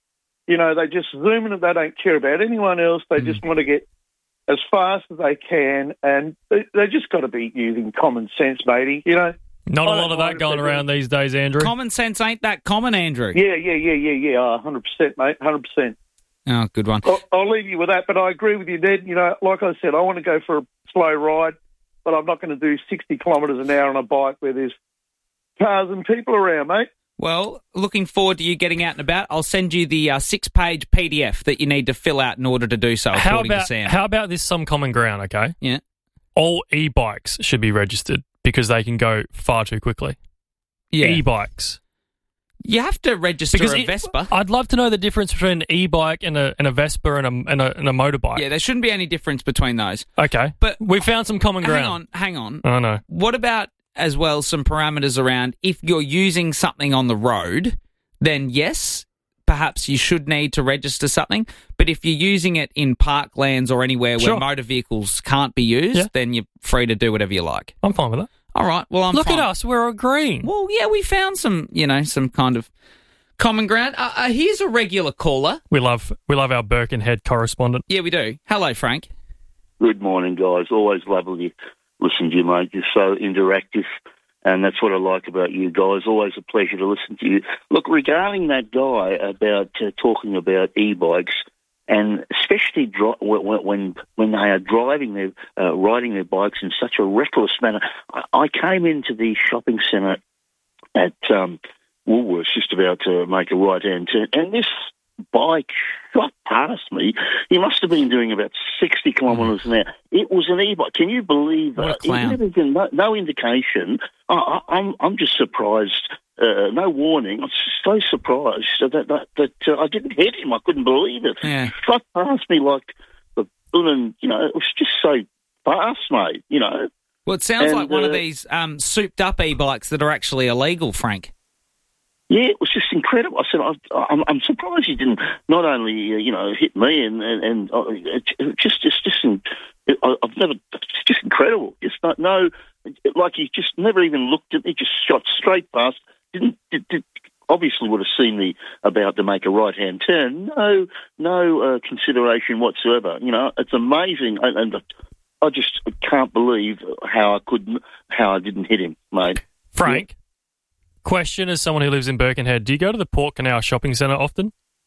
You know, they just zoom in and they don't care about anyone else. They Mm. just want to get as fast as they can, and they, they just got to be using common sense, matey, you know. Not a I lot don't of mind that if going they around these days, Andrew. Common sense ain't that common, Andrew. Yeah, yeah, yeah, yeah, yeah, oh, one hundred percent, mate, one hundred percent. Oh, good one. I'll, I'll leave you with that, but I agree with you, Ned. You know, like I said, I want to go for a slow ride, but I'm not going to do sixty kilometres an hour on a bike where there's cars and people around, mate. Well, looking forward to you getting out and about. I'll send you the uh, six-page P D F that you need to fill out in order to do so, How according about to Sam. how about this some common ground, okay? Yeah. All e-bikes should be registered because they can go far too quickly. Yeah. E-bikes. You have to register Because a it- Vespa. I'd love to know the difference between an e-bike and a and a Vespa and a and a, and a motorbike. Yeah, there shouldn't be any difference between those. Okay. But we found some common ground. Hang on, hang on. I know. What about, as well, some parameters around if you're using something on the road, then yes, perhaps you should need to register something. But if you're using it in parklands or anywhere Sure. where motor vehicles can't be used, Yeah. then you're free to do whatever you like. I'm fine with that. All right. Well, I'm Look fine. at us. We're agreeing. Well, yeah, we found some, you know, some kind of common ground. Uh, uh, here's a regular caller. We love we love our Birkenhead correspondent. Yeah, we do. Hello, Frank. Good morning, guys. Always lovely to listen to you, mate. You're so interactive, and that's what I like about you guys. Always a pleasure to listen to you. Look, regarding that guy about uh, talking about e-bikes, and especially dri- when, when when they are driving their, uh, riding their bikes in such a reckless manner. I, I came into the shopping centre at um, Woolworths just about to make a right-hand turn, and this bike shot past me. He must have been doing about sixty kilometres an hour. It was an e-bike. Can you believe What a that? clown. It never- no, no indication. I, I, I'm I'm just surprised. Uh, no warning. I'm so surprised that that, that uh, I didn't hit him. I couldn't believe it. Yeah. Shot past me like the and you know it was just so fast, mate. You know. Well, it sounds And, like one of uh, these um, souped-up e-bikes that are actually illegal, Frank. Yeah, it was just incredible. I said, I, I'm, I'm surprised he didn't not only uh, you know hit me and and, and uh, it, it just just just in, it, I- I've never it's just incredible. Just not no like he just never even looked at me. Just shot straight past. Didn't did, did, obviously would have seen me about to make a right hand turn. No no uh, consideration whatsoever. You know, it's amazing, and, and I just can't believe how I couldn't how I didn't hit him, mate. Frank, question as someone who lives in Birkenhead, do you go to the Port Canal Shopping Centre often?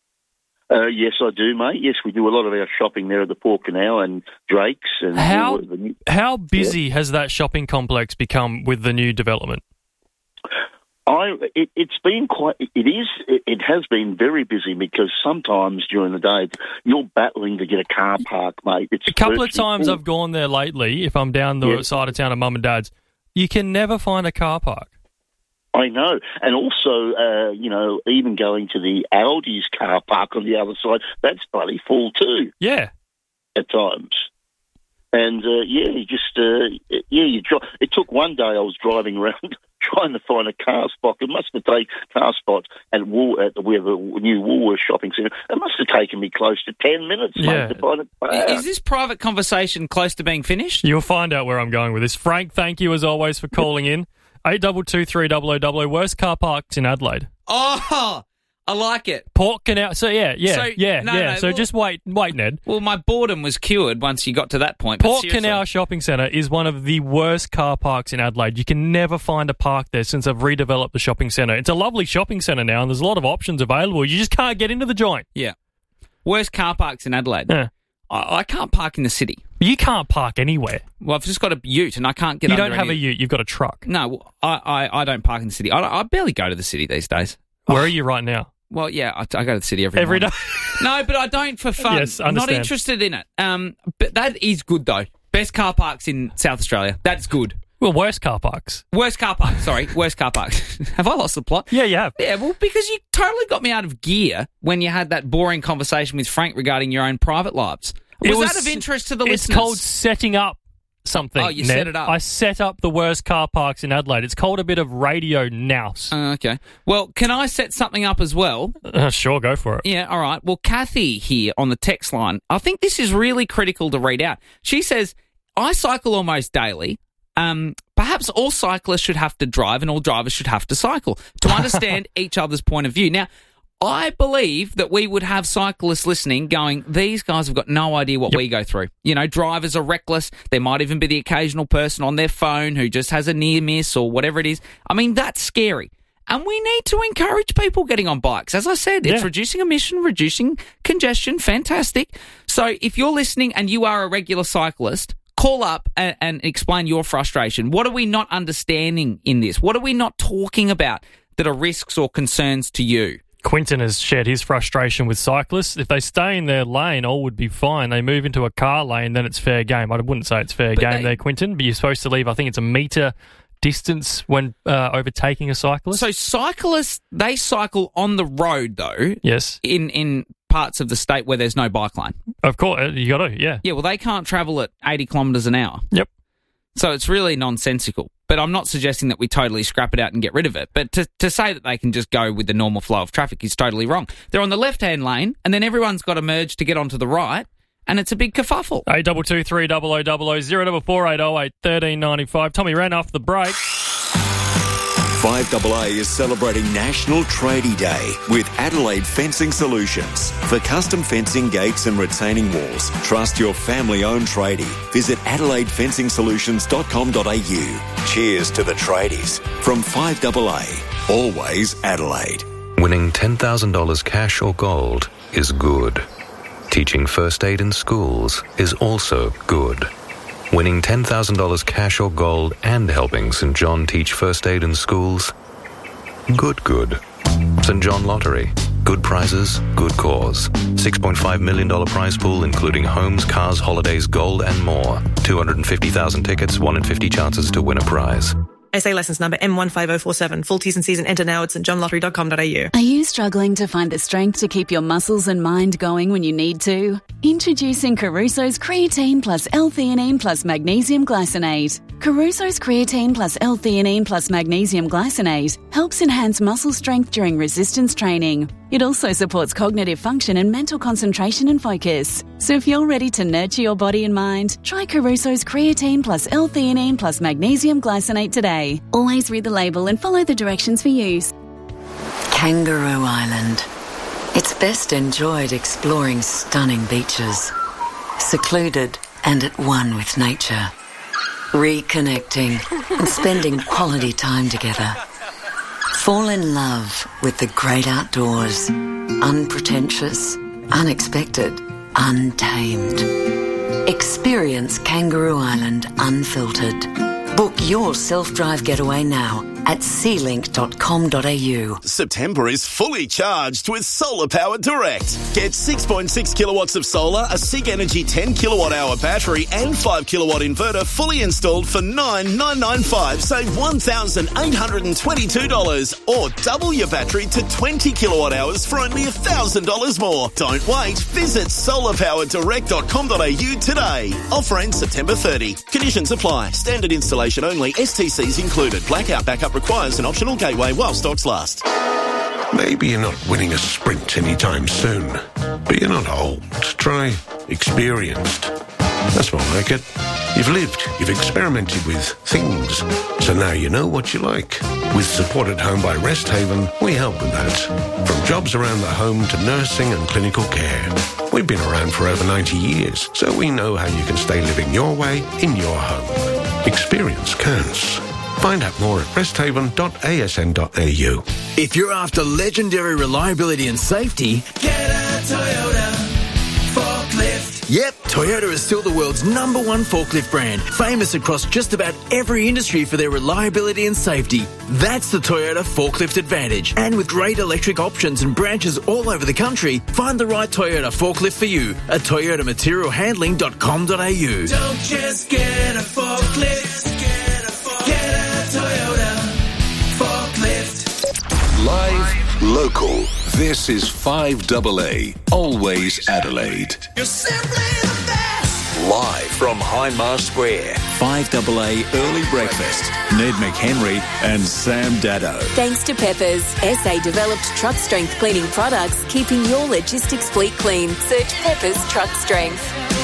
Uh, yes, I do, mate. Yes, we do a lot of our shopping there at the Port Canal and Drake's. And How the new- how busy has that shopping complex become with the new development? I it, it's been quite. It is. It, it has been very busy because sometimes during the day you're battling to get a car park, mate. It's A couple of virtually times full. I've gone there lately, if I'm down the Yeah. side of town at mum and dad's, you can never find a car park. I know, and also, uh, you know, even going to the Aldi's car park on the other side, that's bloody full too. Yeah, at times. And uh, yeah, you just uh, yeah, you. Dri- it took one day I was driving around trying to find a car spot. It must have taken car spot at Wool at where the new Woolworths shopping centre. It must have taken me close to ten minutes Yeah. mate, to find it. Is this private conversation close to being finished? You'll find out where I'm going with this. Frank, thank you as always for calling in. eight two two three double oh double oh. Worst car parks in Adelaide. Oh, I like it. Port Canal. So yeah, yeah, So, yeah, no, yeah. no, so well- just wait, wait, Ned. Well, my boredom was cured once you got to that point. but Port seriously. Canal Shopping Centre is one of the worst car parks in Adelaide. You can never find a park there since I've redeveloped the shopping centre. It's a lovely shopping centre now, and there's a lot of options available. You just can't get into the joint. Yeah. Worst car parks in Adelaide. Yeah. I, I can't park in the city. You can't park anywhere. Well, I've just got a ute and I can't get You under don't have any- a ute. You've got a truck. No, well, I, I, I don't park in the city. I, I barely go to the city these days. Where are you right now? Well, yeah, I, I go to the city every Every morning. day. No, but I don't for fun. Yes, I'm not understand. interested in it. Um, but that is good though. Best car parks in South Australia. That's good. Well, worst car parks. Worst car parks. Sorry, worst car parks. Have I lost the plot? Yeah, you have. Yeah, well, because you totally got me out of gear when you had that boring conversation with Frank regarding your own private lives. Was, It was- that of interest to the It's listeners? called setting up something. Oh, you Ned. set it up. I set up the worst car parks in Adelaide. It's called a bit of radio nous. Uh, okay. Well, can I set something up as well? Uh, sure, go for it. Yeah, all right. Well, Kathy here on the text line, I think this is really critical to read out. She says, I cycle almost daily. Um, perhaps all cyclists should have to drive and all drivers should have to cycle to understand each other's point of view. Now, I believe that we would have cyclists listening going, these guys have got no idea what yep. we go through. You know, drivers are reckless. There might even be the occasional person on their phone who just has a near miss or whatever it is. I mean, that's scary. And we need to encourage people getting on bikes. As I said, it's yeah. reducing emission, reducing congestion. Fantastic. So if you're listening and you are a regular cyclist, call up and, and explain your frustration. What are we not understanding in this? What are we not talking about that are risks or concerns to you? Quinton has shared his frustration with cyclists. If they stay in their lane, all would be fine. They move into a car lane, then it's fair game. I wouldn't say it's fair but game they, there, Quinton, but you're supposed to leave, I think it's a metre distance when uh, overtaking a cyclist. So cyclists, they cycle on the road, though. Yes. In in parts of the state where there's no bike lane. Of course, you got to, yeah. Yeah, well, they can't travel at eighty kilometres an hour. Yep. So it's really nonsensical. But I'm not suggesting that we totally scrap it out and get rid of it. But to, to say that they can just go with the normal flow of traffic is totally wrong. They're on the left-hand lane, and then everyone's got to merge to get onto the right, and it's a big kerfuffle. eight two two three double oh double oh, zero double four eight oh eight thirteen ninety-five. Tommy ran after the break. five A A is celebrating National Tradie Day with Adelaide Fencing Solutions. For custom fencing, gates and retaining walls, trust your family-owned tradie. Visit adelaide fencing solutions dot com dot a u. Cheers to the tradies. From five A A, always Adelaide. Winning ten thousand dollars cash or gold is good. Teaching first aid in schools is also good. Winning ten thousand dollars cash or gold and helping Saint John teach first aid in schools? Good, good. Saint John Lottery. Good prizes, good cause. six point five million dollars prize pool including homes, cars, holidays, gold and more. two hundred fifty thousand tickets, one in fifty chances to win a prize. S A licence number M one five oh four seven. Full T's and C's and enter now at st john lottery dot com dot a u. Are you struggling to find the strength to keep your muscles and mind going when you need to? Introducing Caruso's Creatine plus L-theanine plus Magnesium Glycinate. Caruso's Creatine plus L-theanine plus Magnesium Glycinate helps enhance muscle strength during resistance training. It also supports cognitive function and mental concentration and focus. So if you're ready to nurture your body and mind, try Caruso's Creatine plus L-theanine plus Magnesium Glycinate today. Always read the label and follow the directions for use. Kangaroo Island. It's best enjoyed exploring stunning beaches, secluded and at one with nature, reconnecting and spending quality time together. Fall in love with the great outdoors, unpretentious, unexpected, untamed. Experience Kangaroo Island unfiltered. Book your self-drive getaway now at sea link dot com dot a u. September is fully charged with Solar Power Direct. Get six point six kilowatts of solar, a SIG Energy ten kilowatt hour battery and five kilowatt inverter fully installed for nine thousand nine hundred ninety-five dollars. Save one thousand eight hundred twenty-two dollars or double your battery to twenty kilowatt hours for only one thousand dollars more. Don't wait. Visit solar power direct dot com dot a u today. Offer ends September thirtieth. Conditions apply. Standard installation only. S T Cs included. Blackout backup requires an optional gateway while stocks last. Maybe you're not winning a sprint anytime soon, but you're not old. Try experienced. That's more like it. You've lived, you've experimented with things, so now you know what you like. With support at home by Rest Haven, we help with that. From jobs around the home to nursing and clinical care. We've been around for over ninety years, so we know how you can stay living your way in your home. Experience counts. Find out more at rest haven dot a s n dot a u. If you're after legendary reliability and safety, get a Toyota forklift. Yep, Toyota is still the world's number one forklift brand, famous across just about every industry for their reliability and safety. That's the Toyota Forklift Advantage. And with great electric options and branches all over the country, find the right Toyota forklift for you at toyota material handling dot com dot a u. Don't just get a forklift, get a, forklift. Get a Toyota forklift. Live, local. This is five A A, always Adelaide. You're simply the best. Live from Hindmarsh Square, five A A Early Breakfast. Ned McHenry and Sam Dado. Thanks to Peppers, S A developed truck strength cleaning products, keeping your logistics fleet clean. Search Peppers Truck Strength.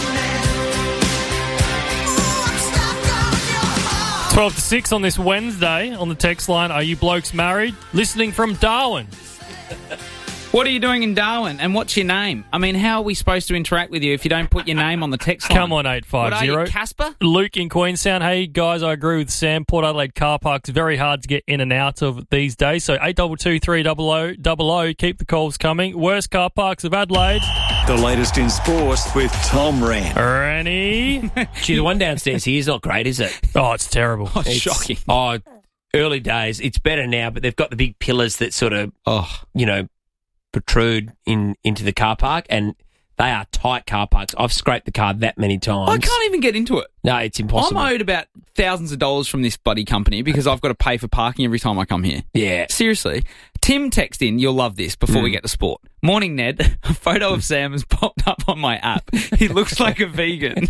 twelve to six on this Wednesday on the text line. Are you blokes married? Listening from Darwin. What are you doing in Darwin, and what's your name? I mean, how are we supposed to interact with you if you don't put your name on the text line? Come on, eight five zero. What are you, Casper? Luke in Queenstown. Hey, guys, I agree with Sam. Port Adelaide car park's very hard to get in and out of these days. So eight two two, three zero zero zero zero. Keep the calls coming. Worst car parks of Adelaide. The latest in sport with Tom Ran. Rennie. Gee, the one downstairs here is not great, is it? Oh, it's terrible. Oh, It's shocking. Oh, early days. It's better now, but they've got the big pillars that sort of, oh, you know, protrude in into the car park, and they are tight car parks. I've scraped the car that many times. I can't even get into it. No, it's impossible. I'm owed about thousands of dollars from this bloody company because I've got to pay for parking every time I come here. Yeah. Seriously. Tim text in, you'll love this, before mm. we get to sport. Morning, Ned. A photo of Sam has popped up on my app. He looks like a vegan.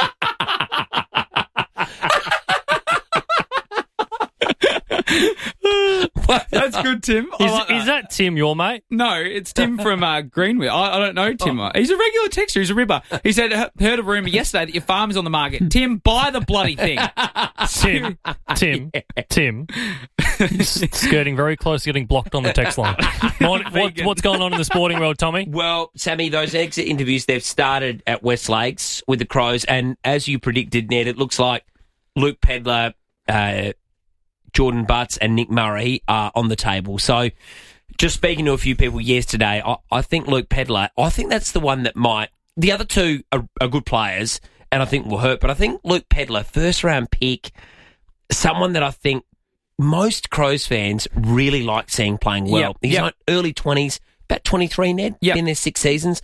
That's good, Tim. I Is, like that. is that Tim, your mate? No, it's Tim from uh, Greenwood. I, I don't know Tim. Oh. He's a regular texter. He's a ribber. He said, heard of a rumour yesterday that your farm is on the market. Tim, buy the bloody thing. Tim, Tim, Tim. Skirting very close to getting blocked on the text line. Morning, what, what's going on in the sporting world, Tommy? Well, Sammy, those exit interviews, they've started at West Lakes with the Crows, and as you predicted, Ned, it looks like Luke Pedlar, uh, Jordan Butts and Nick Murray are on the table. So just speaking to a few people yesterday, I, I think Luke Pedlar, I think that's the one that might... The other two are, are good players and I think will hurt, but I think Luke Pedlar, first round pick, someone that I think most Crows fans really like seeing playing well. Yep. He's Yep. like early twenties, about twenty-three, Ned, Yep. in their six seasons.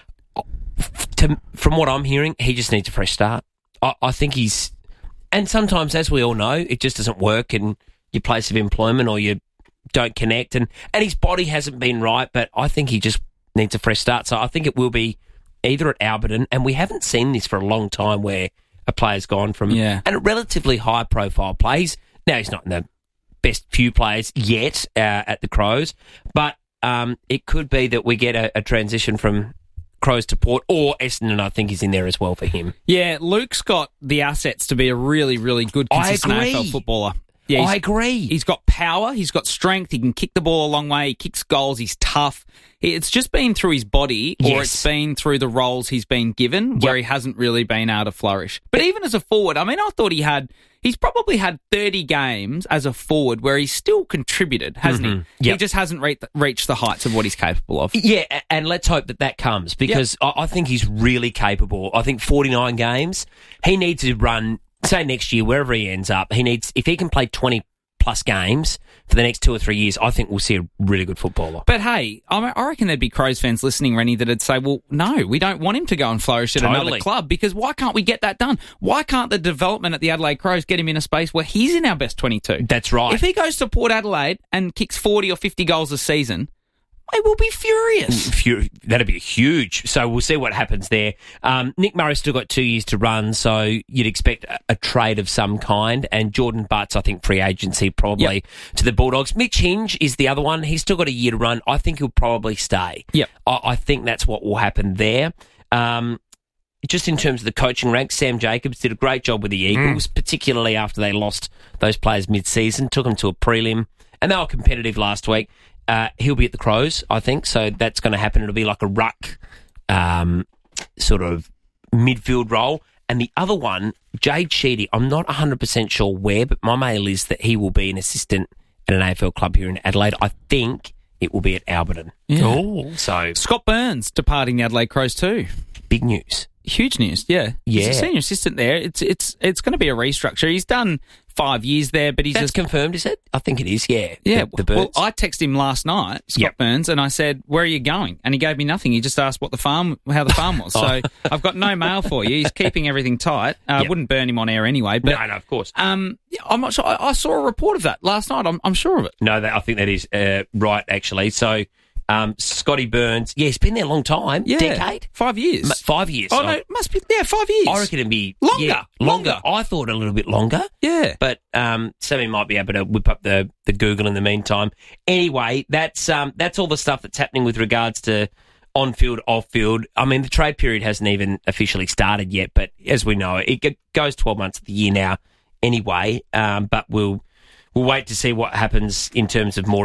To, from what I'm hearing, he just needs a fresh start. I, I think he's... And sometimes, as we all know, it just doesn't work in your place of employment or you don't connect. And, and his body hasn't been right, but I think he just needs a fresh start. So I think it will be either at Alberton, and we haven't seen this for a long time where a player's gone from yeah. and a relatively high-profile play. He's, now, he's not in the best few players yet uh, at the Crows, but um, it could be that we get a, a transition from Crows to Port, or Essendon, I think, is in there as well for him. Yeah, Luke's got the assets to be a really, really good, consistent I agree. A F L footballer. Yeah, I agree. He's got power. He's got strength. He can kick the ball a long way. He kicks goals. He's tough. It's just been through his body, or Yes. it's been through the roles he's been given, where Yep. he hasn't really been able to flourish. But even as a forward, I mean, I thought he had... He's probably had thirty games as a forward where he's still contributed, hasn't Mhm. he? Yep. He just hasn't re- reached the heights of what he's capable of. Yeah, a- and let's hope that that comes, because I, I think he's really capable. I think forty-nine games, he needs to run, say next year, wherever he ends up, he needs, if he can play twenty plus games for the next two or three years, I think we'll see a really good footballer. But hey, I I reckon there'd be Crows fans listening, Rennie, that'd say, well, no, we don't want him to go and flourish at another Totally. club, because why can't we get that done? Why can't the development at the Adelaide Crows get him in a space where he's in our best twenty-two? That's right. If he goes to Port Adelaide and kicks forty or fifty goals a season, I will be furious. Fu- That'd be huge. So we'll see what happens there. Um, Nick Murray's still got two years to run, so you'd expect a, a trade of some kind. And Jordan Butts, I think, free agency probably Yep. to the Bulldogs. Mitch Hinge is the other one. He's still got a year to run. I think he'll probably stay. Yep. I, I think that's what will happen there. Um, just in terms of the coaching ranks, Sam Jacobs did a great job with the Eagles, particularly after they lost those players mid-season, took them to a prelim, and they were competitive last week. Uh, he'll be at the Crows, I think, so that's going to happen. It'll be like a ruck um, sort of midfield role. And the other one, Jade Sheedy, I'm not one hundred percent sure where, but my mail is that he will be an assistant at an A F L club here in Adelaide. I think it will be at Alberton. Yeah. Oh. So, Scott Burns departing the Adelaide Crows too. big news. Huge news, yeah. He's Yeah. a senior assistant there. It's it's it's going to be a restructure. He's done five years there, but he's That's just confirmed, is it? I think it is, yeah. Yeah, The, the well, Birds. I texted him last night, Scott Yep. Burns, and I said, "Where are you going?" And he gave me nothing. He just asked what the farm, how the farm was. So I've got no mail for you. He's keeping everything tight. Uh, I Yep. wouldn't burn him on air anyway. But no, no, of course. um, yeah, I'm not sure. I, I saw a report of that last night. I'm, I'm sure of it. No, that, I think that is uh, right, actually. So, um, Scotty Burns, yeah, he's been there a long time. Yeah, Decade? five years. M- five years. Oh I- no, it must be yeah, five years. I reckon it'd be Longer, yeah, longer. longer. I thought a little bit longer. Yeah. But um, Sammy might be able to whip up the, the Google in the meantime. Anyway, that's um, that's all the stuff that's happening with regards to on field, off field. I mean, the trade period hasn't even officially started yet, but as we know, it g- goes twelve months of the year now. Anyway, um, but we'll we'll wait to see what happens in terms of more exit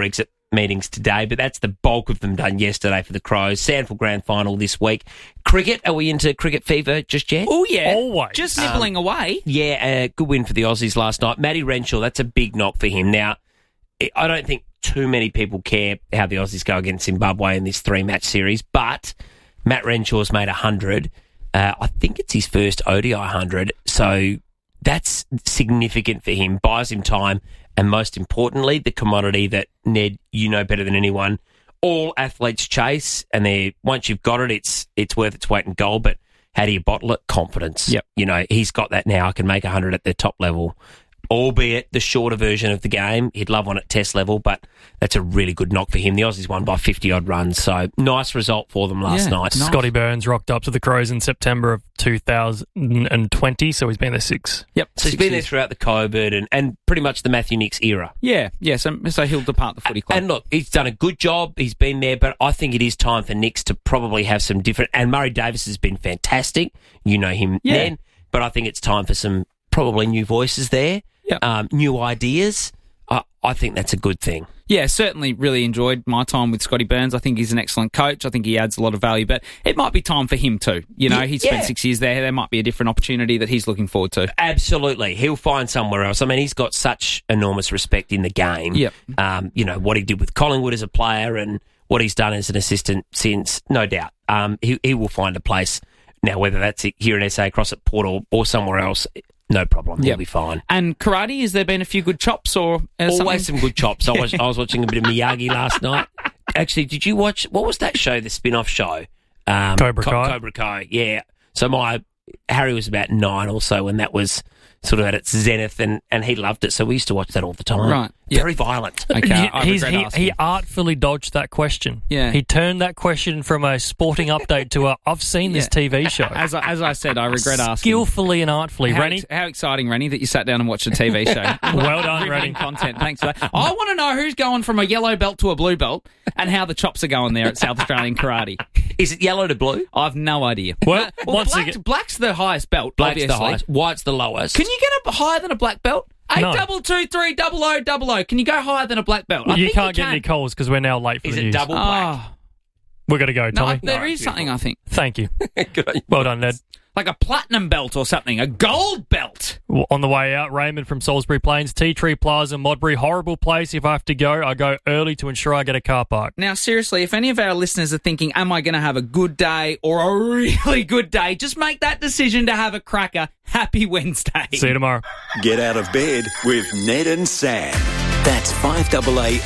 meetings today, but that's the bulk of them done yesterday for the Crows. Sandford Grand Final this week. Cricket, are we into cricket fever just yet? Oh, yeah. Always. Just nibbling Um, away. Yeah, uh, good win for the Aussies last night. Matty Renshaw, that's a big knock for him. Now, I don't think too many people care how the Aussies go against Zimbabwe in this three-match series, but Matt Renshaw's made one hundred. Uh, I think it's his first O D I one hundred, so that's significant for him, buys him time, and most importantly, the commodity that, Ned, you know better than anyone, all athletes chase, and they once you've got it, it's it's worth its weight in gold, but how do you bottle it? Confidence. Yep. You know, he's got that now. I can make one hundred at the top level, albeit the shorter version of the game. He'd love one at test level, but that's a really good knock for him. The Aussies won by fifty-odd runs, so nice result for them last Yeah, night. nice. Scotty Burns rocked up to the Crows in September of two thousand twenty, so he's been there six. Yep. So he's six been years. there throughout the COVID and, and pretty much the Matthew Nicks era. Yeah, yeah. So, so he'll depart the footy club. And look, he's done a good job. He's been there, but I think it is time for Nicks to probably have some different... And Murray Davis has been fantastic. You know him Yeah. then. But I think it's time for some probably new voices there, Yep. um, new ideas. I, I think that's a good thing. Yeah, certainly really enjoyed my time with Scotty Burns. I think he's an excellent coach. I think he adds a lot of value, but it might be time for him too. You know, Yeah, he spent yeah. six years there. There might be a different opportunity that he's looking forward to. Absolutely. He'll find somewhere else. I mean, he's got such enormous respect in the game. Yep. Um, you know, what he did with Collingwood as a player and what he's done as an assistant since, no doubt. Um, he, he will find a place. Now, whether that's here in S A, across at Port or, or somewhere else, no problem. He'll Yep. be fine. And karate, has there been a few good chops or uh, Always something? some good chops. I was, I was watching a bit of Miyagi last night. Actually, did you watch, what was that show, the spin-off show? Um, Cobra Co- Kai. Cobra Kai, yeah. So my, Harry was about nine or so when that was sort of at its zenith, and, and he loved it, so we used to watch that all the time. Right. Very violent. Okay, I He's, regret he, asking. he artfully dodged that question. Yeah. He turned that question from a sporting update to a I've seen this Yeah. T V show. As I, as I said, I regret asking. Skillfully and artfully. How, Rennie, ex- how exciting, Rennie, that you sat down and watched a T V show. well done, Riveting Rennie. content. Thanks for that. I want to know who's going from a yellow belt to a blue belt and how the chops are going there at South Australian Karate. Is it yellow to blue? I've no idea. Well, well once black's, again- black's the highest belt, Black's obviously. the highest, white's the lowest. Can you get up higher than a black belt? Eight No. double two three double o double o. Can you go higher than a black belt? I you think can't you get can. any calls because we're now late for Is the it news. double black? Oh, We're going to go, no, Tommy. there is something, I think. Thank you. Good on you. Well done, Ned. Like a platinum belt or something. A gold belt. Well, on the way out, Raymond from Salisbury Plains, Tea Tree Plaza, Modbury. Horrible place. If I have to go, I go early to ensure I get a car park. Now, seriously, if any of our listeners are thinking, am I going to have a good day or a really good day, just make that decision to have a cracker. Happy Wednesday. See you tomorrow. Get out of bed with Ned and Sam. That's five A A